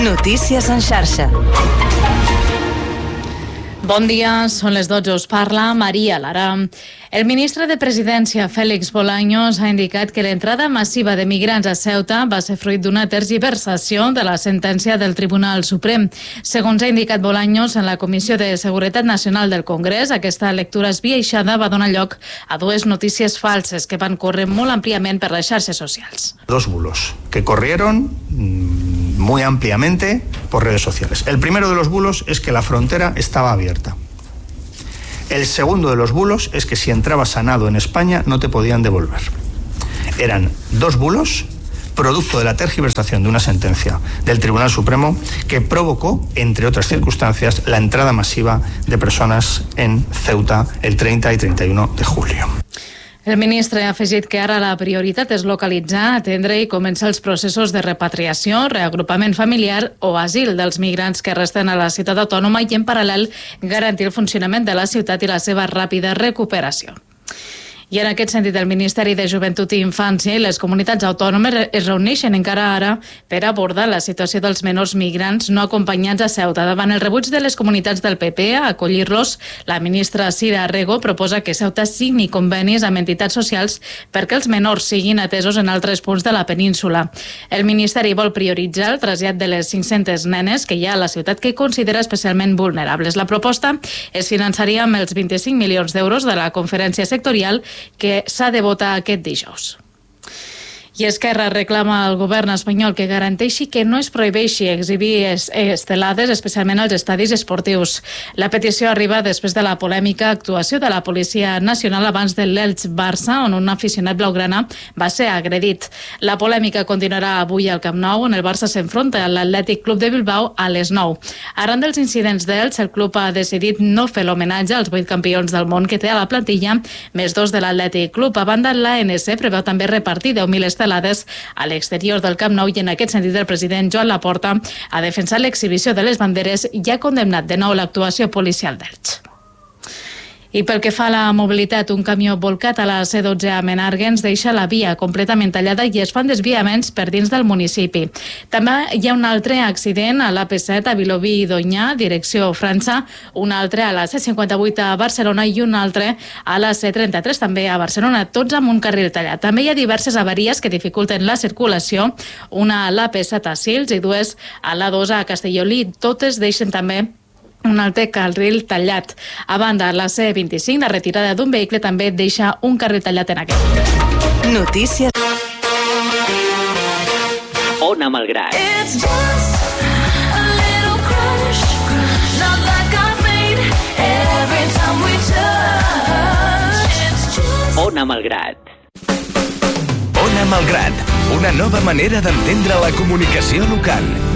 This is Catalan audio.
Notícies en xarxa. Bon dia, són les 12, us parla Maria Lara. El ministre de Presidència, Félix Bolaños, ha indicat que l'entrada massiva de migrants a Ceuta va ser fruit d'una tergiversació de la sentència del Tribunal Suprem. Segons ha indicat Bolaños en la Comissió de Seguretat Nacional del Congrés, aquesta lectura esbiaixada va donar lloc a dues notícies falses que van córrer molt àmpliament per les xarxes socials. Dos bulos que corrieron muy ampliamente por redes sociales. El primero de los bulos es que la frontera estaba abierta. El segundo de los bulos es que si entrabas sanado en España no te podían devolver. Eran dos bulos producto de la tergiversación de una sentencia del Tribunal Supremo que provocó, entre otras circunstancias, la entrada masiva de personas en Ceuta el 30 y 31 de julio. El ministre ha afegit que ara la prioritat és localitzar, atendre i començar els processos de repatriació, reagrupament familiar o asil dels migrants que resten a la ciutat autònoma i, en paral·lel, garantir el funcionament de la ciutat i la seva ràpida recuperació. I en aquest sentit, el Ministeri de Joventut i Infància i les comunitats autònomes es reuneixen encara ara per abordar la situació dels menors migrants no acompanyats a Ceuta. Davant el rebuig de les comunitats del PP a acollir-los, la ministra Sira Rego proposa que Ceuta signi convenis amb entitats socials perquè els menors siguin atesos en altres punts de la península. El Ministeri vol prioritzar el trasllat de les 500 nenes que hi ha a la ciutat que considera especialment vulnerables. La proposta es finançaria amb els 25 milions d'euros de la conferència sectorial que s'ha de votar aquest dijous. I Esquerra reclama al govern espanyol que garanteixi que no es prohibeixi exhibir estelades, especialment als estadis esportius. La petició arriba després de la polèmica actuació de la Policia Nacional abans de l'Elx-Barça, on un aficionat blaugrana va ser agredit. La polèmica continuarà avui al Camp Nou, on el Barça s'enfronta a l'Atlètic Club de Bilbao a les 9. Arran dels incidents d'Elx, el club ha decidit no fer l'homenatge als 8 campions del món que té a la plantilla, més 2 de l'Atlètic Club. A banda, l'ANC preveu també repartir 10.000 estelades a l'exterior del Camp Nou i en aquest sentit el president Joan Laporta ha defensat l'exhibició de les banderes i ha condemnat de nou l'actuació policial d'Elx. I pel que fa a la mobilitat, un camió volcat a la C12 a Menàrguens deixa la via completament tallada i es fan desviaments per dins del municipi. També hi ha un altre accident a l'AP7 a Vilobí i Doñà, direcció França, un altre a la C58 a Barcelona i un altre a la C33 també a Barcelona, tots amb un carril tallat. També hi ha diverses avaries que dificulten la circulació, una a l'AP7 a Sils i dues a l'A2 a Castellolí. Totes deixen també un altre carril tallat. A banda, la C25, la retirada d'un vehicle també deixa un carril tallat en aquest. Notícies. Ona Malgrat. Ona Malgrat. Ona Malgrat, una nova manera d'entendre la comunicació local.